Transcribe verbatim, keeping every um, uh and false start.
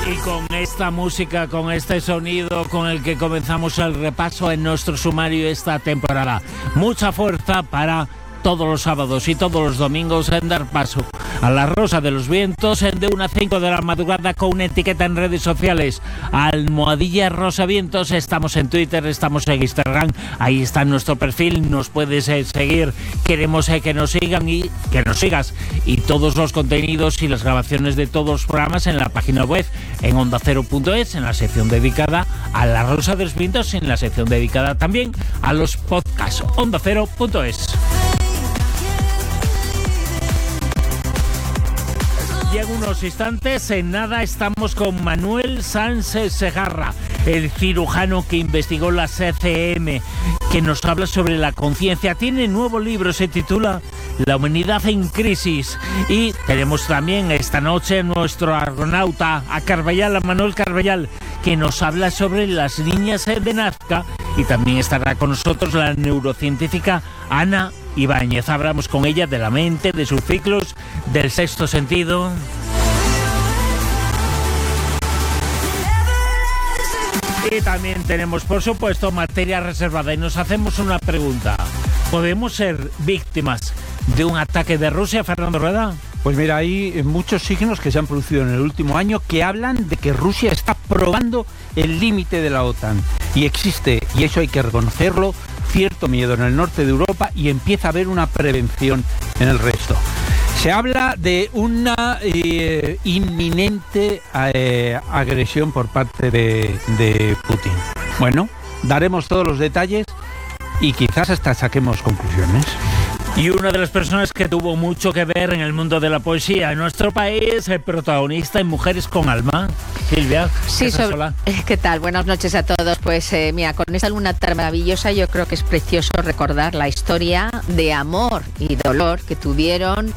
Y con esta música, con este sonido con el que comenzamos el repaso en nuestro sumario esta temporada. Mucha fuerza para todos los sábados y todos los domingos en dar paso a la Rosa de los Vientos en de una a cinco de la madrugada con una etiqueta en redes sociales, Almohadilla Rosa Vientos. Estamos en Twitter, estamos en Instagram, ahí está nuestro perfil, nos puedes eh, seguir, queremos eh, que nos sigan y que nos sigas, y todos los contenidos y las grabaciones de todos los programas en la página web en onda cero punto es, en la sección dedicada a la Rosa de los Vientos, en la sección dedicada también a los podcasts, onda cero punto es. Y en unos instantes, en nada, estamos con Manuel Sánchez Segarra, el cirujano que investigó la C C M, que nos habla sobre la conciencia. Tiene nuevo libro, se titula La humanidad en crisis. Y tenemos también esta noche nuestro argonauta, a Carballal, a Manuel Carballal, que nos habla sobre las niñas de Nazca. Y también estará con nosotros la neurocientífica Ana Ibáñez. Hablamos con ella de la mente, de sus ciclos, del sexto sentido. Y también tenemos, por supuesto, materia reservada. Y nos hacemos una pregunta. ¿Podemos ser víctimas de un ataque de Rusia, Fernando Rueda? Pues mira, hay muchos signos que se han producido en el último año que hablan de que Rusia está probando el límite de la OTAN. Y existe, y eso hay que reconocerlo, cierto miedo en el norte de Europa y empieza a haber una prevención en el resto. Se habla de una eh, inminente eh, agresión por parte de, de Putin. Bueno, daremos todos los detalles y quizás hasta saquemos conclusiones. Y una de las personas que tuvo mucho que ver en el mundo de la poesía en nuestro país, el protagonista en Mujeres con Alma, Silvia. Sí, sobre, ¿qué tal? Buenas noches a todos. Pues eh, mira, con esta luna tan maravillosa yo creo que es precioso recordar la historia de amor y dolor que tuvieron